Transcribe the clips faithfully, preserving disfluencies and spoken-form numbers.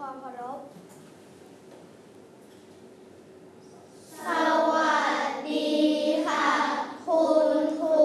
ความเคารพสวัสดีค่ะคุณครู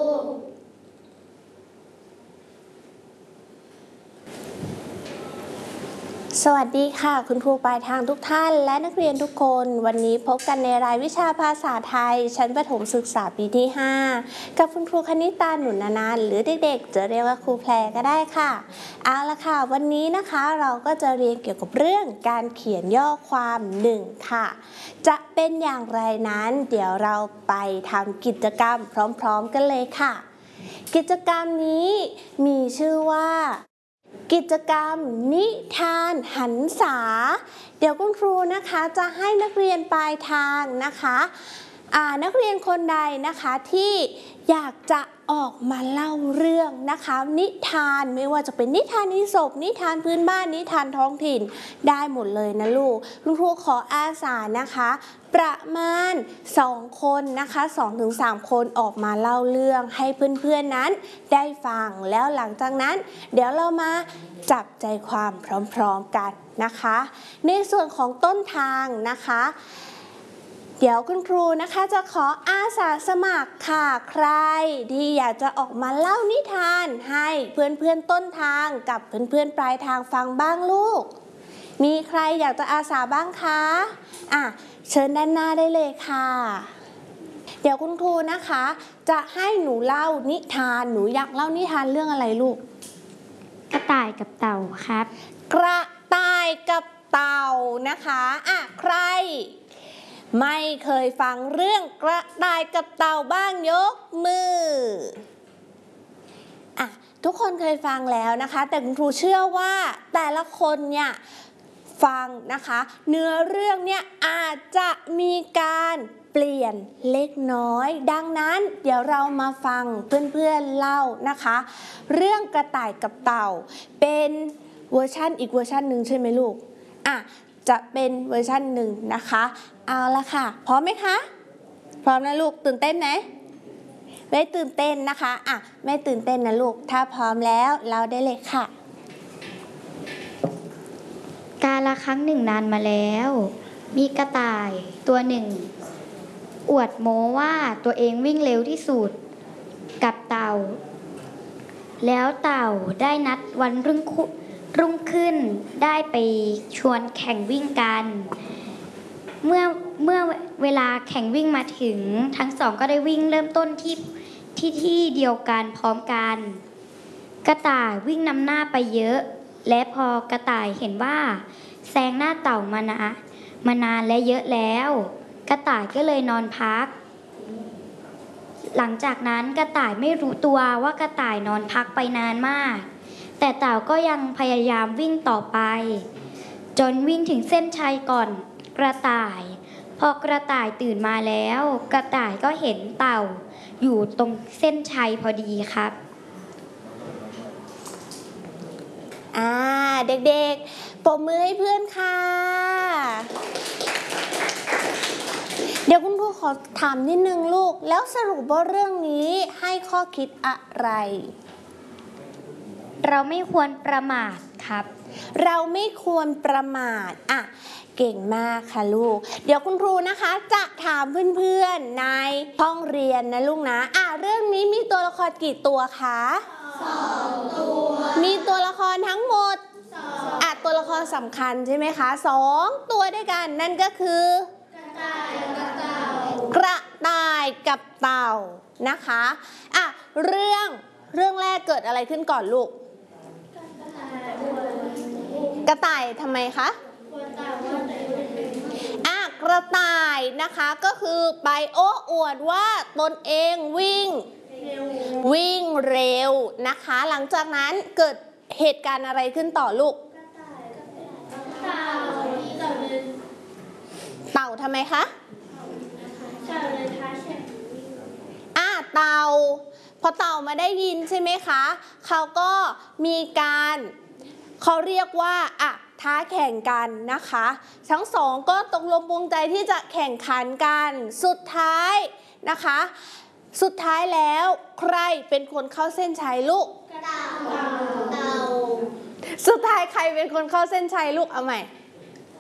สวัสดีค่ะคุณครูปลายทางทุกท่านและนักเรียนทุกคนวันนี้พบกันในรายวิชาภาษาไทยชั้นประถมศึกษาปีที่ห้ากับคุณครูคณิตาหนุนนานหรือเด็กๆจะเรียกว่าครูแพรก็ได้ค่ะเอาละค่ะวันนี้นะคะเราก็จะเรียนเกี่ยวกับเรื่องการเขียนย่อความหนึ่งค่ะจะเป็นอย่างไรนั้นเดี๋ยวเราไปทำกิจกรรมพร้อมๆกันเลยค่ะกิจกรรมนี้มีชื่อว่ากิจกรรมนิทานหันษาเดี๋ยวคุณครูนะคะจะให้นักเรียนปลายทางนะคะอ่านักเรียนคนใดนะคะที่อยากจะออกมาเล่าเรื่องนะคะนิทานไม่ว่าจะเป็นนิทานอีสปนิทานพื้นบ้านนิทานท้องถิ่นได้หมดเลยนะลูกคุณครูขออาสานะคะประมาณสองคนนะคะ สองถึงสาม คนออกมาเล่าเรื่องให้เพื่อนๆนั้นได้ฟังแล้วหลังจากนั้นเดี๋ยวเรามาจับใจความพร้อมๆกันนะคะในส่วนของต้นทางนะคะเดี๋ยวคุณครูนะคะจะขออาสาสมัครค่ะใครที่อยากจะออกมาเล่านิทานให้เพื่อนๆต้นทางกับเพื่อนๆปลายทางฟังบ้างลูกมีใครอยากจะอาสาบ้างคะอ่ะเชิญด้านหน้าได้เลยค่ะเดี๋ยวคุณครูนะคะจะให้หนูเล่านิทานหนูอยากเล่านิทานเรื่องอะไรลูกกระต่ายกับเต่าครับกระต่ายกับเต่านะคะอ่ะใครไม่เคยฟังเรื่องกระต่ายกับเต่าบ้างยกมืออ่ะทุกคนเคยฟังแล้วนะคะแต่คุณครูเชื่อว่าแต่ละคนเนี่ยฟังนะคะเนื้อเรื่องเนี่ยอาจจะมีการเปลี่ยนเล็กน้อยดังนั้นเดี๋ยวเรามาฟังเพื่อนๆเล่านะคะเรื่องกระต่ายกับเต่าเป็นเวอร์ชันอีกเวอร์ชันหนึ่งใช่ไหมลูกอ่ะจะเป็นเวอร์ชันหนึ่งนะคะเอาละค่ะพร้อมไหมคะพร้อมนะลูกตื่นเต้นไหมไม่ตื่นเต้นนะคะอ่ะไม่ตื่นเต้นนะลูกถ้าพร้อมแล้วเราได้เลยค่ะกาลครั้งหนึ่งนานมาแล้วมีกระต่ายตัวหนึ่งอวดโม้ว่าตัวเองวิ่งเร็วที่สุดกับเต่าแล้วเต่าได้นัดวันรุ่งรุ่งขึ้นได้ไปชวนแข่งวิ่งกันเมื่อเมื่อเวลาแข่งวิ่งมาถึงทั้งสองก็ได้วิ่งเริ่มต้นที่ที่ที่เดียวกันพร้อมกันกระต่ายวิ่งนำหน้าไปเยอะและพอกระต่ายเห็นว่าแซงหน้าเต่ามานานมานานและเยอะแล้วกระต่ายก็เลยนอนพักหลังจากนั้นกระต่ายไม่รู้ตัวว่ากระต่ายนอนพักไปนานมากแต่เต่าก็ยังพยายามวิ่งต่อไปจนวิ่งถึงเส้นชัยก่อนกระต่ายพอกระต่ายตื่นมาแล้วกระต่ายก็เห็นเต่าอยู่ตรงเส้นชัยพอดีครับอ่าเด็กๆปรบมือให้เพื่อนค่ะเดี๋ยวคุณครูขอถามนิดนึงลูกแล้วสรุปว่าเรื่องนี้ให้ข้อคิดอะไรเราไม่ควรประมาทครับเราไม่ควรประมาทอ่ะเก่งมากค่ะลูกเดี๋ยวคุณครูนะคะจะถามเพื่อนๆในห้องเรียนนะลูกนะอ่ะเรื่องนี้มีตัวละครกี่ตัวคะสองตัวมีตัวละครทั้งหมดอ่ะตัวละครสำคัญใช่ไหมคะสองตัวด้วยกันนั่นก็คือกระต่ายกับเต่ากระต่ายกับเต่านะคะอ่ะเรื่องเรื่องแรกเกิดอะไรขึ้นก่อนลูกกระต่ายทำไมคะอ่ะกระต่ายนะคะก็คือไปโอ้อวดว่าตนเองวิ่งวิ่งเร็วนะคะหลังจากนั้นเกิดเหตุการณ์อะไรขึ้นต่อลูกเต่าทำไมคะอ่ะเต่าพอเต่ามาได้ยินใช่ไหมคะเขาก็มีการเขาเรียกว่าอ่ะท้าแข่งกันนะคะทั้งสองก็ตกลงปรงใจที่จะแข่งขันกันสุดท้ายนะคะสุดท้ายแล้วใครเป็นคนเข้าเส้นชัยลูกเต่าสุดท้ายใครเป็นคนเข้าเส้นชัยลูกเอาใหม่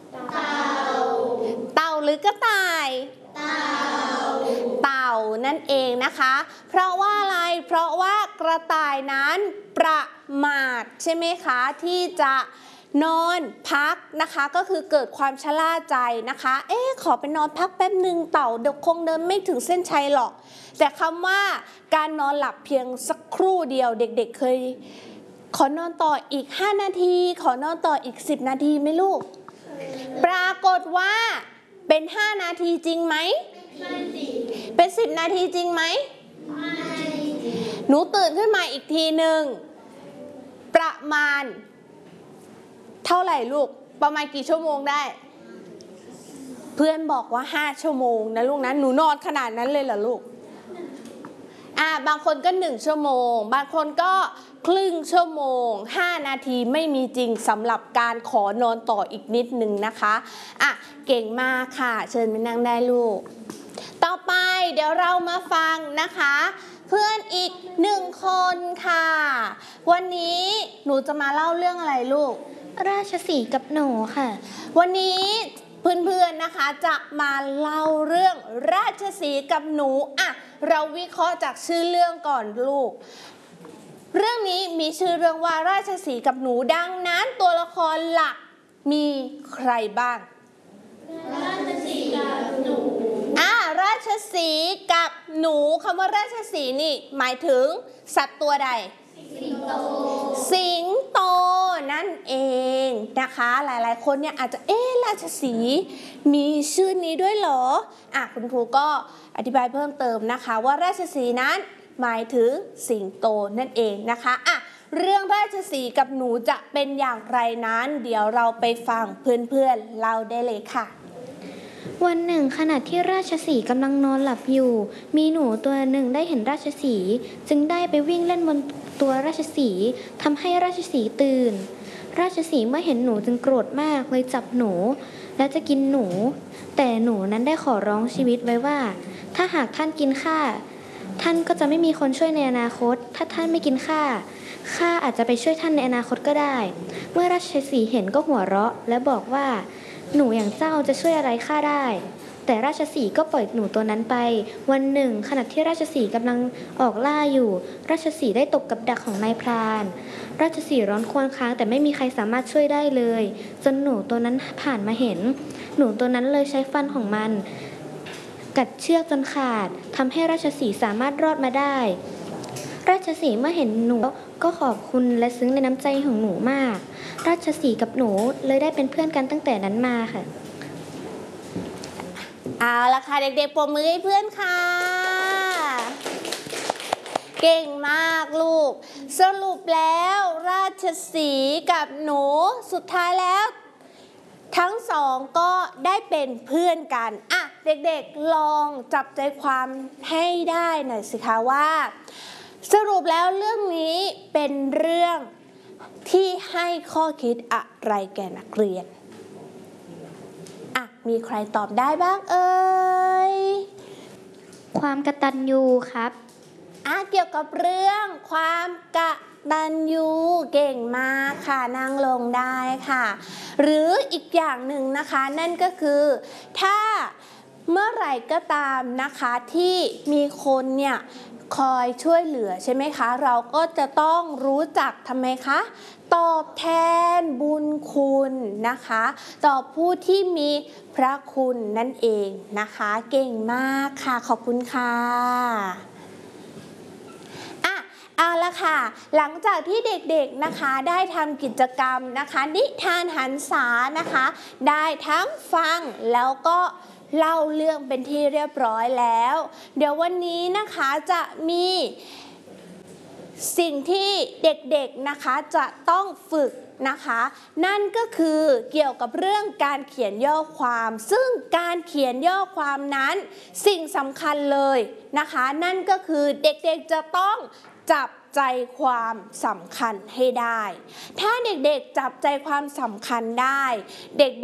เต่าเต่าหรือกระต่ายเต่าเต่านั่นเองนะคะเพราะว่าอะไรเพราะว่ากระต่ายนั้นประมาทใช่ไหมคะที่จะนอนพักนะคะก็คือเกิดความชะล่าใจนะคะเอ๊ะขอไปนอนพักแป๊บหนึ่งเต่าเดี๋ยวคงเดินไม่ถึงเส้นชัยหรอกแต่คำว่าการนอนหลับเพียงสักครู่เดียวเด็กๆเคยขอนอนต่ออีกห้านาทีขอนอนต่ออีกสิบนาทีไหมลูกปรากฏว่าเป็นห้านาทีจริงไหมเป็นสิบนาทีจริงไหมหนูตื่นขึ้นมาอีกทีหนึ่งประมาณเท่าไหร่ลูกประมาณกี่ชั่วโมงได้เพื่อนบอกว่าห้าชั่วโมงนะลูกนะหนูนอนขนาดนั้นเลยเหรอลูกอ่าบางคนก็หนึ่งชั่วโมงบางคนก็ครึ่งชั่วโมงห้านาทีไม่มีจริงสำหรับการขอนอนต่ออีกนิดนึงนะคะอ่ะเก่งมากค่ะเชิญไปนั่งได้ลูกต่อไปเดี๋ยวเรามาฟังนะคะเพื่อนอีกหนึ่งคนค่ะวันนี้หนูจะมาเล่าเรื่องอะไรลูกราชสีห์กับหนูค่ะวันนี้เพื่อนๆนะคะจะมาเล่าเรื่องราชสีห์กับหนูอ่ะเราวิเคราะห์จากชื่อเรื่องก่อนลูกเรื่องนี้มีชื่อเรื่องว่าราชสีห์กับหนูดังนั้นตัวละครหลักมีใครบ้างราชสีห์กับหนูอ่าราชสีห์กับหนูคำว่าราชสีห์นี่หมายถึงสัตว์ตัวใดสิงโตสิงโตนั่นเองนะคะหลายๆคนเนี่ยอาจจะเอ๊ะราชสีห์มีชื่อนี้ด้วยเหรออ่ะคุณครูก็อธิบายเพิ่มเติมนะคะว่าราชสีห์นั้นหมายถึงสิงโตนั่นเองนะคะอ่ะเรื่องราชสีห์กับหนูจะเป็นอย่างไรนั้นเดี๋ยวเราไปฟังเพื่อนๆเล่าได้เลยค่ะวันหนึ่งขณะที่ราชสีห์กำลังนอนหลับอยู่มีหนูตัวหนึ่งได้เห็นราชสีห์จึงได้ไปวิ่งเล่นบนตัวราชสีห์ทำให้ราชสีห์ตื่นราชสีห์เมื่อเห็นหนูจึงโกรธมากเลยจับหนูและจะกินหนูแต่หนูนั้นได้ขอร้องชีวิตไว้ว่าถ้าหากท่านกินข้าท่านก็จะไม่มีคนช่วยในอนาคตถ้าท่านไม่กินข้าข้าอาจจะไปช่วยท่านในอนาคตก็ได้เมื่อราชสีห์เห็นก็หัวเราะและบอกว่าหนูอย่างเจ้าจะช่วยอะไรข้าได้แต่ราชสีห์ก็ปล่อยหนูตัวนั้นไปวันหนึ่งขณะที่ราชสีห์กำลังออกล่าอยู่ราชสีห์ได้ตกกับดักของนายพรานราชสีห์ร้อนครวญครางแต่ไม่มีใครสามารถช่วยได้เลยจนหนูตัวนั้นผ่านมาเห็นหนูตัวนั้นเลยใช้ฟันของมันกัดเชือกจนขาดทำให้ราชสีห์สามารถรอดมาได้ราชสีห์เมื่อเห็นหนูก็ขอบคุณและซึ้งในน้ำใจของหนูมากราชสีห์กับหนูเลยได้เป็นเพื่อนกันตั้งแต่นั้นมาค่ะเอาละค่ะเด็กๆปรบมือให้เพื่อนค่ะเก่งมากลูกสรุปแล้วราชสีห์กับหนูสุดท้ายแล้วทั้งสองก็ได้เป็นเพื่อนกันอ่ะเด็กๆลองจับใจความให้ได้หน่อยสิคะว่าสรุปแล้วเรื่องนี้เป็นเรื่องที่ให้ข้อคิดอะไรแก่นักเรียนอ่ะมีใครตอบได้บ้างเอ่ยความกตัญญูครับอ่ะเกี่ยวกับเรื่องความกตัญญูเก่งมากค่ะนั่งลงได้ค่ะหรืออีกอย่างหนึ่งนะคะนั่นก็คือถ้าเมื่อไหร่ก็ตามนะคะที่มีคนเนี่ยคอยช่วยเหลือใช่ไหมคะเราก็จะต้องรู้จักทำไมคะตอบแทนบุญคุณนะคะต่อผู้ที่มีพระคุณนั่นเองนะคะเก่งมากค่ะขอบคุณค่ะอ่ะเอาละค่ะหลังจากที่เด็กๆนะคะได้ทำกิจกรรมนะคะนิทานหันษานะคะได้ทั้งฟังแล้วก็เล่าเรื่องเป็นที่เรียบร้อยแล้วเดี๋ยววันนี้นะคะจะมีสิ่งที่เด็กๆนะคะจะต้องฝึกนะคะนั่นก็คือเกี่ยวกับเรื่องการเขียนย่อความซึ่งการเขียนย่อความนั้นสิ่งสำคัญเลยนะคะนั่นก็คือเด็กๆจะต้องจับใจความสำคัญให้ได้ถ้าเด็กๆจับใจความสำคัญได้เด็กๆ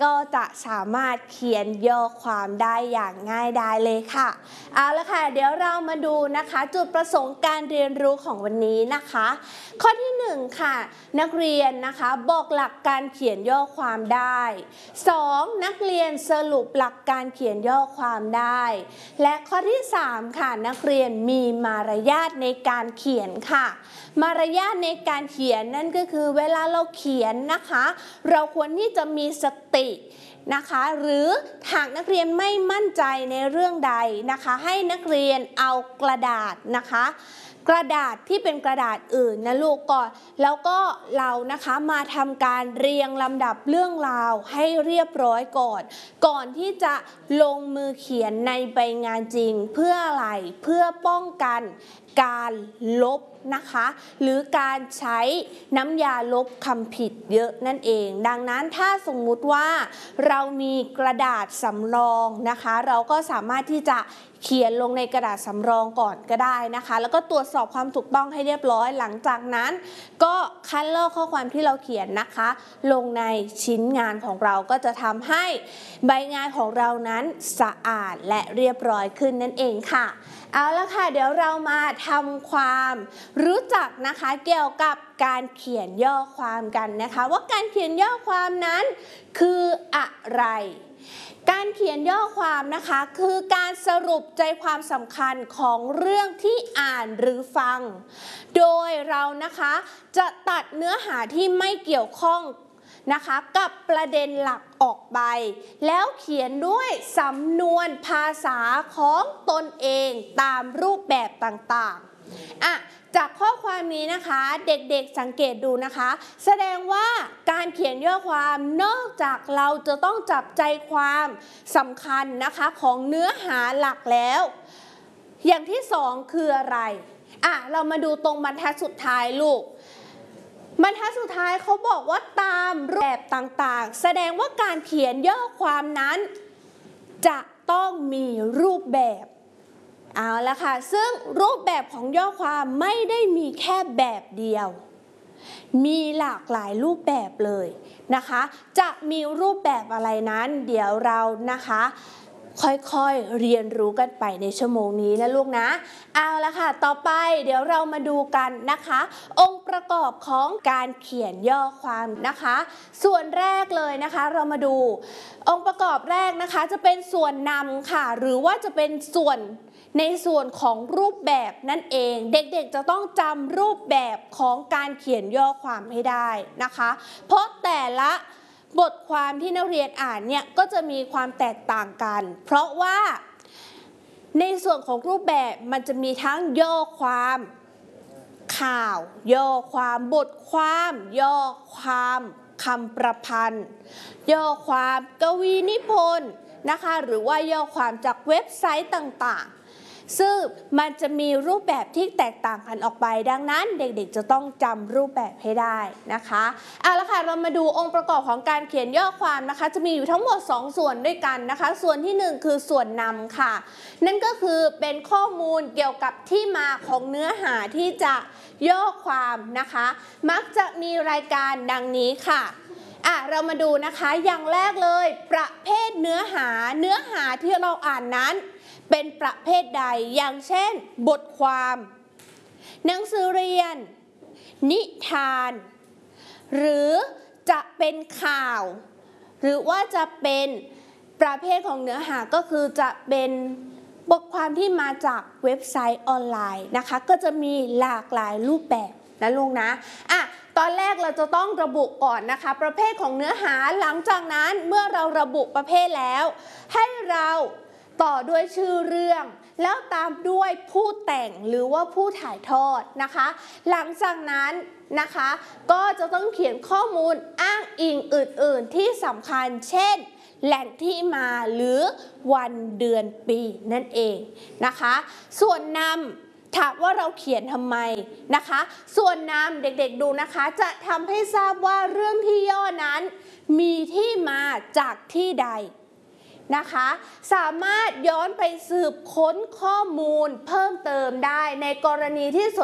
ก็จะสามารถเขียนย่อความได้อย่างง่ายดายเลยค่ะเอาละค่ะเดี๋ยวเรามาดูนะคะจุดประสงค์การเรียนรู้ของวันนี้นะคะข้อที่หนึ่งค่ะนักเรียนนะคะบอกหลักการเขียนย่อความได้สองนักเรียนสรุปหลักการเขียนย่อความได้และข้อที่สามค่ะนักเรียนมีมารยาทในการเขียนค่ะมารยาทในการเขียนนั่นก็คือเวลาเราเขียนนะคะเราควรที่จะมีสตินะคะหรือหากนักเรียนไม่มั่นใจในเรื่องใดนะคะให้นักเรียนเอากระดาษนะคะกระดาษที่เป็นกระดาษอื่นนะลูกก่อนแล้วก็เรานะคะมาทำการเรียงลำดับเรื่องราวให้เรียบร้อยก่อนก่อนที่จะลงมือเขียนในใบงานจริงเพื่ออะไรเพื่อป้องกันการลบนะคะหรือการใช้น้ำยาลบคำผิดเยอะนั่นเองดังนั้นถ้าสมมุติว่าเรามีกระดาษสำรองนะคะเราก็สามารถที่จะเขียนลงในกระดาษสำรองก่อนก็ได้นะคะแล้วก็ตรวจสอบความถูกต้องให้เรียบร้อยหลังจากนั้นก็คัดลอกข้อความที่เราเขียนนะคะลงในชิ้นงานของเราก็จะทำให้ใบงานของเรานั้นสะอาดและเรียบร้อยขึ้นนั่นเองค่ะเอาละค่ะเดี๋ยวเรามาทำความรู้จักนะคะเกี่ยวกับการเขียนย่อความกันนะคะว่าการเขียนย่อความนั้นคืออะไรการเขียนย่อความนะคะคือการสรุปใจความสำคัญของเรื่องที่อ่านหรือฟังโดยเรานะคะจะตัดเนื้อหาที่ไม่เกี่ยวข้องนะคะกับประเด็นหลักออกไปแล้วเขียนด้วยสำนวนภาษาของตนเองตามรูปแบบต่างๆอ่ะจากข้อความนี้นะคะเด็กๆสังเกตดูนะคะแสดงว่าการเขียนย่อความนอกจากเราจะต้องจับใจความสำคัญนะคะของเนื้อหาหลักแล้วอย่างที่สองคืออะไรอ่ะเรามาดูตรงบรรทัดสุดท้ายลูกบรรทัดสุดท้ายเขาบอกว่าตามรูปแบบต่างๆแสดงว่าการเขียนย่อความนั้นจะต้องมีรูปแบบเอาละค่ะซึ่งรูปแบบของย่อความไม่ได้มีแค่แบบเดียวมีหลากหลายรูปแบบเลยนะคะจะมีรูปแบบอะไรนั้นเดี๋ยวเรานะคะค่อยๆเรียนรู้กันไปในชั่วโมงนี้นะลูกนะเอาละค่ะต่อไปเดี๋ยวเรามาดูกันนะคะองค์ประกอบของการเขียนย่อความนะคะส่วนแรกเลยนะคะเรามาดูองค์ประกอบแรกนะคะจะเป็นส่วนนำค่ะหรือว่าจะเป็นส่วนในส่วนของรูปแบบนั่นเองเด็กๆจะต้องจำรูปแบบของการเขียนย่อความให้ได้นะคะเพราะแต่ละบทความที่นักเรียนอ่านเนี่ยก็จะมีความแตกต่างกันเพราะว่าในส่วนของรูปแบบมันจะมีทั้งย่อความข่าวย่อความบทความย่อความคำประพันธ์ย่อความกวีนิพนธ์นะคะหรือว่าย่อความจากเว็บไซต์ต่างๆซึ่งมันจะมีรูปแบบที่แตกต่างกันออกไปดังนั้นเด็กๆจะต้องจำรูปแบบให้ได้นะคะเอาละค่ะเรามาดูองค์ประกอบของการเขียนย่อความนะคะจะมีอยู่ทั้งหมดสองส่วนด้วยกันนะคะส่วนที่หนึ่งคือส่วนนำค่ะนั่นก็คือเป็นข้อมูลเกี่ยวกับที่มาของเนื้อหาที่จะย่อความนะคะมักจะมีรายการดังนี้ค่ะอ่ะเรามาดูนะคะอย่างแรกเลยประเภทเนื้อหาเนื้อหาที่เราอ่านนั้นเป็นประเภทใดอย่างเช่นบทความหนังสือเรียนนิทานหรือจะเป็นข่าวหรือว่าจะเป็นประเภทของเนื้อหาก็คือจะเป็นบทความที่มาจากเว็บไซต์ออนไลน์นะคะก็จะมีหลากหลายรูปแบบนะลุงนะอ่ะตอนแรกเราจะต้องระบุก่อนนะคะประเภทของเนื้อหาหลังจากนั้นเมื่อเราระบุประเภทแล้วให้เราต่อด้วยชื่อเรื่องแล้วตามด้วยผู้แต่งหรือว่าผู้ถ่ายทอดนะคะหลังจากนั้นนะคะก็จะต้องเขียนข้อมูลอ้างอิงอื่นๆที่สำคัญเช่นแหล่งที่มาหรือวันเดือนปีนั่นเองนะคะส่วนนำถามว่าเราเขียนทำไมนะคะส่วนนำเด็กๆดูนะคะจะทำให้ทราบว่าเรื่องที่ย่อนั้นมีที่มาจากที่ใดนะคะสามารถย้อนไปสืบค้นข้อมูลเพิ่มเติมได้ในกรณีที่สน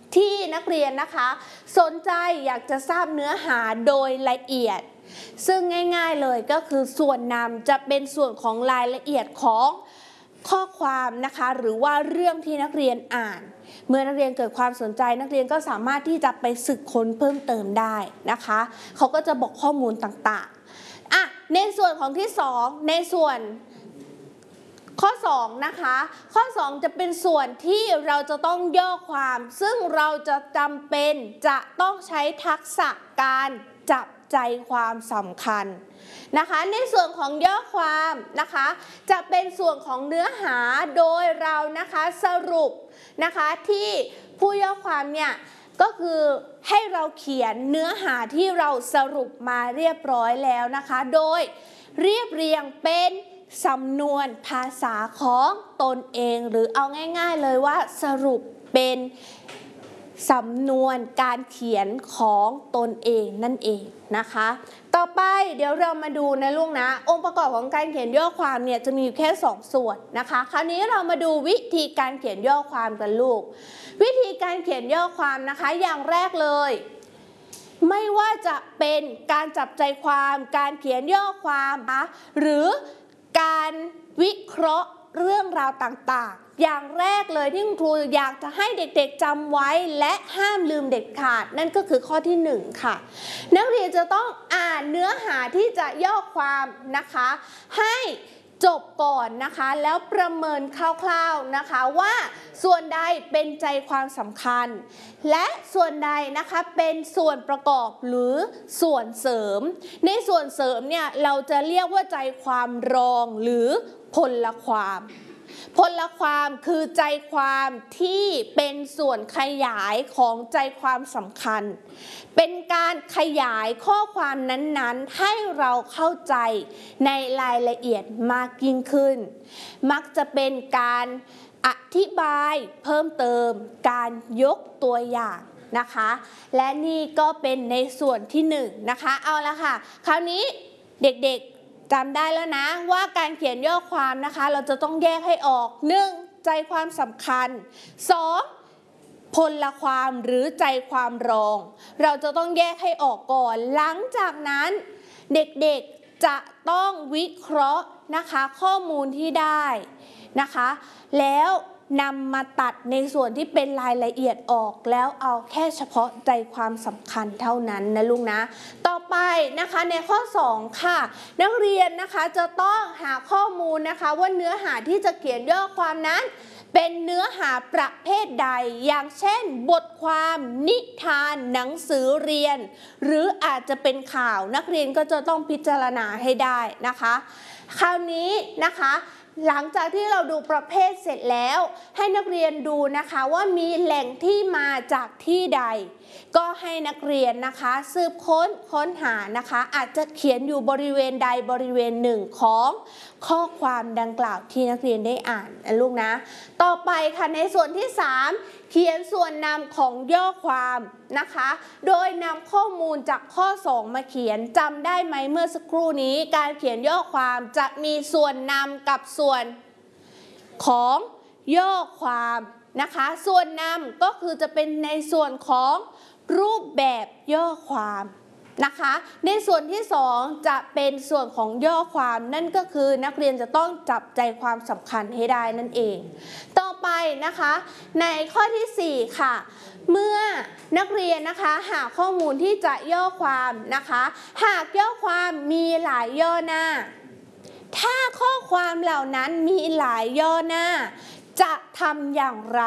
ที่นักเรียนนะคะสนใจอยากจะทราบเนื้อหาโดยละเอียดซึ่งง่ายๆเลยก็คือส่วนนำจะเป็นส่วนของรายละเอียดของข้อความนะคะหรือว่าเรื่องที่นักเรียนอ่านเมื่อนักเรียนเกิดความสนใจนักเรียนก็สามารถที่จะไปสืบค้นเพิ่มเติมได้นะคะเขาก็จะบอกข้อมูลต่างๆอ่ะในส่วนของที่สองในส่วนข้อสองนะคะข้อสองจะเป็นส่วนที่เราจะต้องย่อความซึ่งเราจะจำเป็นจะต้องใช้ทักษะการจับใจความสำคัญนะคะในส่วนของย่อความนะคะจะเป็นส่วนของเนื้อหาโดยเรานะคะสรุปนะคะที่ผู้ย่อความเนี่ยก็คือให้เราเขียนเนื้อหาที่เราสรุปมาเรียบร้อยแล้วนะคะโดยเรียบเรียงเป็นสำนวนภาษาของตนเองหรือเอาง่ายๆเลยว่าสรุปเป็นสำนวนการเขียนของตนเองนั่นเองนะคะต่อไปเดี๋ยวเรามาดูนะลูกนะองค์ประกอบของการเขียนย่อความเนี่ยจะมีอยู่แค่สองส่วนนะคะคราวนี้เรามาดูวิธีการเขียนย่อความกันลูกวิธีการเขียนย่อความนะคะอย่างแรกเลยไม่ว่าจะเป็นการจับใจความการเขียนย่อความนะหรือการวิเคราะห์เรื่องราวต่างๆอย่างแรกเลยที่คุณครูอยากจะให้เด็กๆจำไว้และห้ามลืมเด็ดขาดนั่นก็คือข้อที่หนึ่งค่ะนักเรียนจะต้องอ่านเนื้อหาที่จะย่อความนะคะให้จบก่อนนะคะแล้วประเมินคร่าวๆนะคะว่าส่วนใดเป็นใจความสำคัญและส่วนใดนะคะเป็นส่วนประกอบหรือส่วนเสริมในส่วนเสริมเนี่ยเราจะเรียกว่าใจความรองหรือพลความพลความคือใจความที่เป็นส่วนขยายของใจความสำคัญเป็นการขยายข้อความนั้นๆให้เราเข้าใจในรายละเอียดมากยิ่งขึ้นมักจะเป็นการอธิบายเพิ่มเติมการยกตัวอย่างนะคะและนี่ก็เป็นในส่วนที่หนึ่งนะคะเอาละค่ะคราวนี้เด็กๆจำได้แล้วนะว่าการเขียนย่อความนะคะเราจะต้องแยกให้ออกหนึ่งใจความสำคัญสองพลความหรือใจความรองเราจะต้องแยกให้ออกก่อนหลังจากนั้นเด็กๆจะต้องวิเคราะห์นะคะข้อมูลที่ได้นะคะแล้วนำมาตัดในส่วนที่เป็นรายละเอียดออกแล้วเอาแค่เฉพาะใจความสำคัญเท่านั้นนะลูกนะต่อไปนะคะในข้อสองค่ะนักเรียนนะคะจะต้องหาข้อมูลนะคะว่าเนื้อหาที่จะเขียนย่อความนั้นเป็นเนื้อหาประเภทใดอย่างเช่นบทความนิทานหนังสือเรียนหรืออาจจะเป็นข่าวนักเรียนก็จะต้องพิจารณาให้ได้นะคะคราวนี้นะคะหลังจากที่เราดูประเภทเสร็จแล้วให้นักเรียนดูนะคะว่ามีแหล่งที่มาจากที่ใดก็ให้นักเรียนนะคะสืบค้นค้นหานะคะอาจจะเขียนอยู่บริเวณใดบริเวณหนึ่งของข้อความดังกล่าวที่นักเรียนได้อ่านนะลูกนะต่อไปค่ะในส่วนที่สามเขียนส่วนนำของย่อความนะคะโดยนำข้อมูลจากข้อสองมาเขียนจำได้ไหมเมื่อสักครู่นี้การเขียนย่อความจะมีส่วนนำกับส่วนของย่อความนะคะส่วนนำก็คือจะเป็นในส่วนของรูปแบบย่อความนะคะในส่วนที่สองจะเป็นส่วนของย่อความนั่นก็คือนักเรียนจะต้องจับใจความสำคัญให้ได้นั่นเองต่อไปนะคะในข้อที่สี่ค่ะเมื่อนักเรียนนะคะหาข้อมูลที่จะย่อความนะคะหากย่อความมีหลายย่อหน้าถ้าข้อความเหล่านั้นมีหลายย่อหน้าจะทำอย่างไร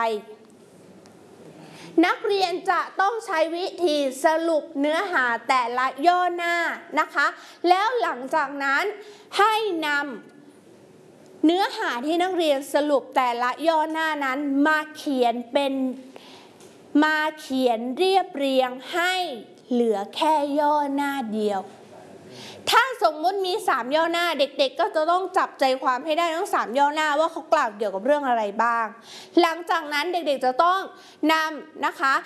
นักเรียนจะต้องใช้วิธีสรุปเนื้อหาแต่ละย่อหน้านะคะแล้วหลังจากนั้นให้นำเนื้อหาที่นักเรียนสรุปแต่ละย่อหน้านั้นมาเขียนเป็นมาเขียนเรียบเรียงให้เหลือแค่ย่อหน้าเดียวถ้าสมมุติมีสามย่อหน้าเด็กๆก็จะต้องจับใจความให้ได้ทั้งสามย่อหน้าว่าเขากล่าวเกี่ยวกับเรื่องอะไรบ้างหลังจากนั้นเด็กๆจะต้องนำนะคะ